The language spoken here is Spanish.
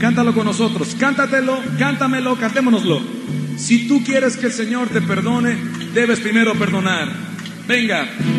Cántalo con nosotros, cántatelo, cántamelo, cantémonoslo. Si tú quieres que el Señor te perdone, debes primero perdonar. Venga.